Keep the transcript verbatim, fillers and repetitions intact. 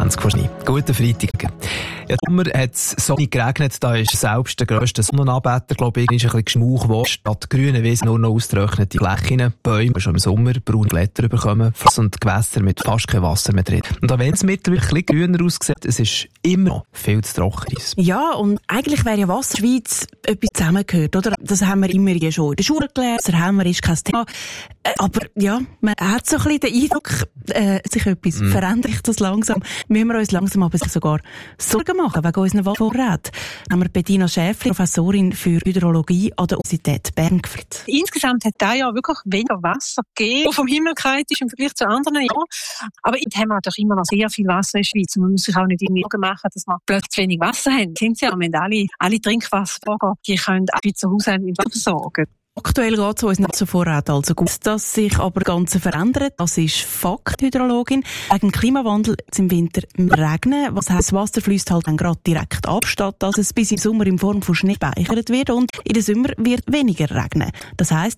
zwanzig von Schnee. Guten Freitag. Ja, im Sommer hat es so nicht geregnet, da ist selbst der grösste Sonnenanbeter, glaube ich, ist ein bisschen geschmauch geworden. Statt grüne Wiesen nur noch ausgetrocknete Flächen, Bäume, die schon im Sommer braune Blätter bekommen, und Gewässer mit fast kein Wasser mehr drin. Und auch wenn es mittlerweile ein bisschen grüner aussieht, es ist immer noch viel zu trocken. Ja, und eigentlich wäre ja Wasserschweiz etwas zusammengehört, oder? Das haben wir immer ja schon in der Schule gelernt, das haben wir, ist kein Thema. Aber ja, man hat so ein bisschen den Eindruck, äh, sich etwas mm. verändert sich das langsam. Müssen wir uns langsam aber sogar Sorgen machen wegen unseren Wasservorräten. Haben wir Bettina Schäfli, Professorin für Hydrologie an der Universität Bern, gefragt. Insgesamt hat dieses Jahr wirklich weniger Wasser gegeben, das vom Himmel gefallen ist im Vergleich zu anderen Jahren. Aber jetzt haben wir doch immer noch sehr viel Wasser in der Schweiz. Man muss sich auch nicht irgendwie Sorgen machen, dass wir plötzlich zu wenig Wasser haben. Sind sie ja, wenn alle, alle Trinkwasserversorger, die können auch Schweizer Haushalte mit Wasser versorgen. Aktuell geht es uns nicht so vorrat, also gut, dass sich aber das Ganze verändert. Das ist Fakt, Hydrologin. Wegen dem Klimawandel wird es im Winter regnen. Was heisst, das Wasser fließt halt dann gerade direkt ab, statt dass es bis im Sommer in Form von Schnee gespeichert wird und in den Sommer wird weniger regnen. Das heisst,